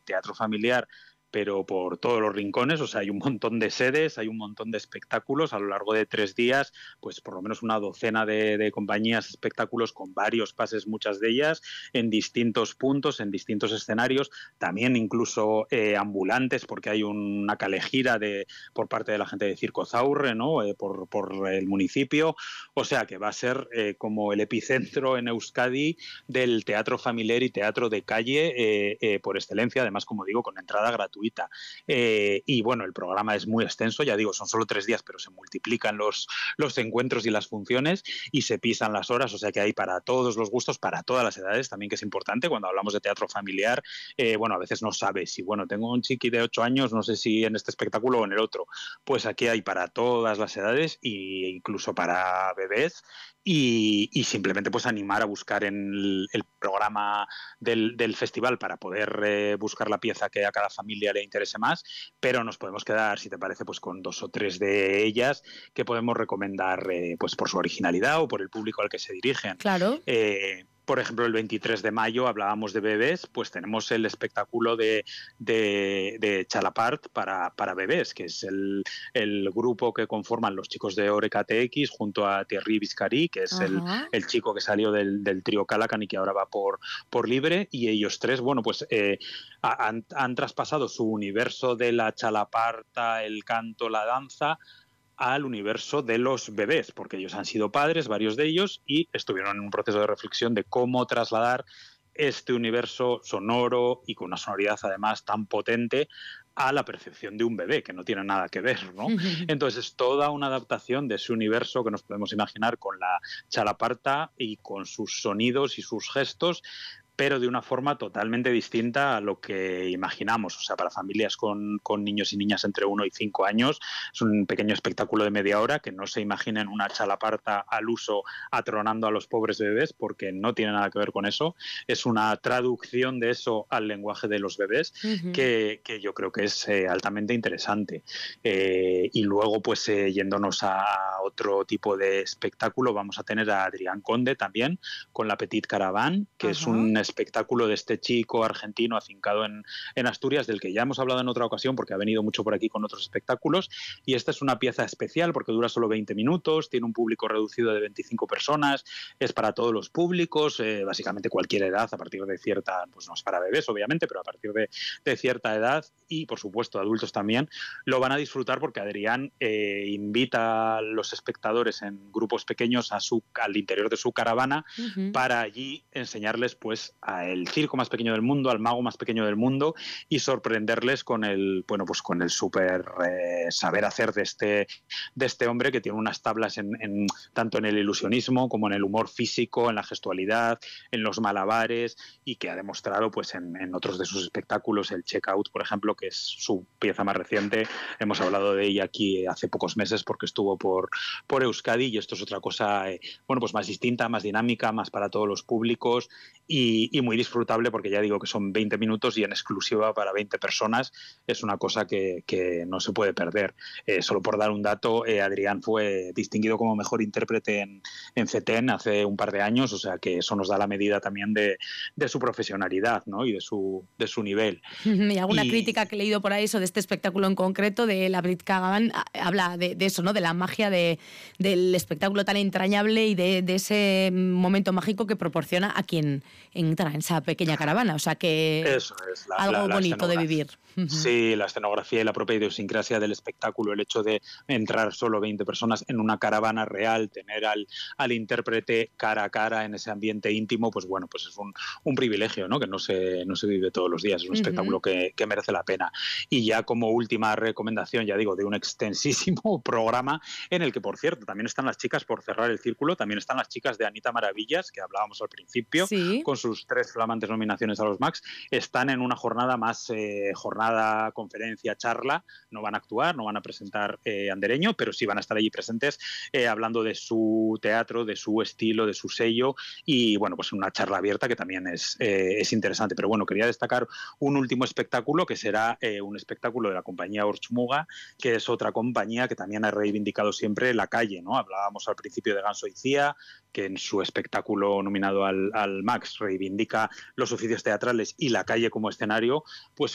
teatro familiar, pero por todos los rincones. O sea, hay un montón de sedes, hay un montón de espectáculos a lo largo de 3 días, pues por lo menos una docena de compañías, espectáculos con varios pases, muchas de ellas, en distintos puntos, en distintos escenarios, también incluso ambulantes, porque hay una calejira por parte de la gente de Circo Zaurre, ¿no? Por el municipio. O sea, que va a ser como el epicentro en Euskadi del teatro familiar y teatro de calle por excelencia, además, como digo, con entrada gratuita. Y bueno, el programa es muy extenso, ya digo, son solo 3 días, pero se multiplican los encuentros y las funciones y se pisan las horas, o sea que hay para todos los gustos, para todas las edades, también, que es importante cuando hablamos de teatro familiar. Bueno, a veces no sabes si, bueno, tengo un chiqui de 8 años, no sé si en este espectáculo o en el otro. Pues aquí hay para todas las edades e incluso para bebés. Y simplemente pues animar a buscar en el programa del festival para poder buscar la pieza que a cada familia le interese más, pero nos podemos quedar, si te parece, pues con 2 o 3 de ellas que podemos recomendar pues por su originalidad o por el público al que se dirigen. Claro. Por ejemplo, el 23 de mayo hablábamos de bebés, pues tenemos el espectáculo de Chalapart para bebés, que es el grupo que conforman los chicos de Oreca TX junto a Thierry Biscari, que es el chico que salió del trío Calacan y que ahora va por libre, y ellos 3, bueno, pues han traspasado su universo de la chalaparta, el canto, la danza, al universo de los bebés, porque ellos han sido padres, varios de ellos, y estuvieron en un proceso de reflexión de cómo trasladar este universo sonoro y con una sonoridad además tan potente a la percepción de un bebé, que no tiene nada que ver, ¿no? Entonces es toda una adaptación de ese universo que nos podemos imaginar con la chalaparta y con sus sonidos y sus gestos, pero de una forma totalmente distinta a lo que imaginamos. O sea, para familias con niños y niñas entre 1 y 5 años, es un pequeño espectáculo de media hora, que no se imaginen una chalaparta al uso atronando a los pobres bebés, porque no tiene nada que ver con eso. Es una traducción de eso al lenguaje de los bebés, que yo creo que es altamente interesante. Y luego, pues yéndonos a otro tipo de espectáculo, vamos a tener a Adrián Conde también, con la Petit Caravane, que es un espectáculo de este chico argentino afincado en Asturias, del que ya hemos hablado en otra ocasión porque ha venido mucho por aquí con otros espectáculos, y esta es una pieza especial porque dura solo 20 minutos, tiene un público reducido de 25 personas, es para todos los públicos, básicamente cualquier edad, a partir de cierta, pues no es para bebés obviamente, pero a partir de cierta edad, y por supuesto adultos también, lo van a disfrutar porque Adrián invita a los espectadores en grupos pequeños al interior de su caravana para allí enseñarles pues al circo más pequeño del mundo, al mago más pequeño del mundo, y sorprenderles con el, bueno, pues con el súper saber hacer de este hombre, que tiene unas tablas tanto en el ilusionismo como en el humor físico, en la gestualidad, en los malabares, y que ha demostrado pues en otros de sus espectáculos, el Checkout, por ejemplo, que es su pieza más reciente. Hemos hablado de ella aquí hace pocos meses porque estuvo por Euskadi, y esto es otra cosa bueno, pues más distinta, más dinámica, más para todos los públicos, y muy disfrutable, porque ya digo que son 20 minutos y en exclusiva para 20 personas. Es una cosa que no se puede perder. Solo por dar un dato, Adrián fue distinguido como mejor intérprete en CETEN hace un par de años, o sea que eso nos da la medida también de su profesionalidad, ¿no? Y de su nivel. Y alguna crítica que he leído por ahí, eso de este espectáculo en concreto, de la Petit Caravane, habla de eso, ¿no? De la magia del espectáculo tan entrañable y de ese momento mágico que proporciona a quien entra en esa pequeña caravana. O sea que eso es algo bonito de vivir. Sí, la escenografía y la propia idiosincrasia del espectáculo, el hecho de entrar solo 20 personas en una caravana real, tener al intérprete cara a cara en ese ambiente íntimo, pues bueno, pues es un privilegio, ¿no? Que no se vive todos los días. Es un espectáculo que merece la pena. Y ya como última recomendación, ya digo, de un extensísimo programa en el que, por cierto, también están las chicas, por cerrar el círculo, también están las chicas de Anita Maravillas, que hablábamos al principio, sí, con sus 3 flamantes nominaciones a los Max. Están en una jornada más, jornada, conferencia, charla. No van a actuar, no van a presentar Andereño, pero sí van a estar allí presentes hablando de su teatro, de su estilo, de su sello, y bueno, pues una charla abierta que también es interesante. Pero bueno, quería destacar un último espectáculo, que será un espectáculo de la compañía Orchmuga, que es otra compañía que también ha reivindicado siempre la calle, ¿no? Hablábamos al principio de Ganso y Cía, que en su espectáculo nominado al Max reivindica los oficios teatrales y la calle como escenario. Pues